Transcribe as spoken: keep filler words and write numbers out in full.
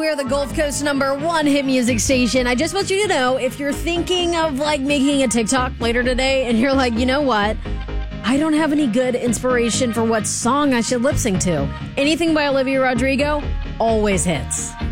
We're the Gulf Coast number one hit music station. I just want you to know, if you're thinking of like making a TikTok later today and you're like, you know what? I don't have any good inspiration for what song I should lip sync to. Anything by Olivia Rodrigo always hits.